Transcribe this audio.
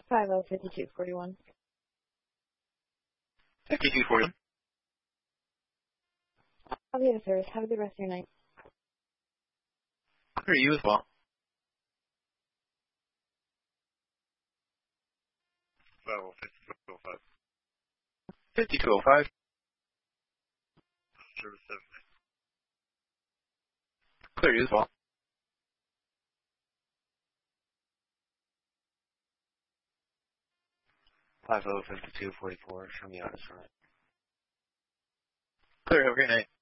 505241. 5241. I'll be of service. Have a good rest of your night. For you as well. 5205. 5205. Service 7. Clear you as well. 505244, show me out of service. Clear, have a great night.